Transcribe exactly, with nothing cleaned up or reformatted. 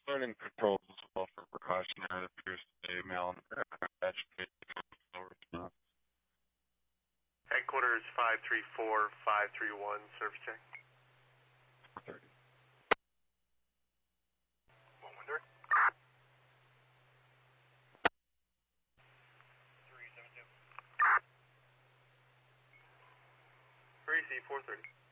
Learning controls as well for precautionary. It appears to be male and agitated slow response. Headquarters five three four, five three one, service check. four thirty. One window. three seven two. three C four thirty.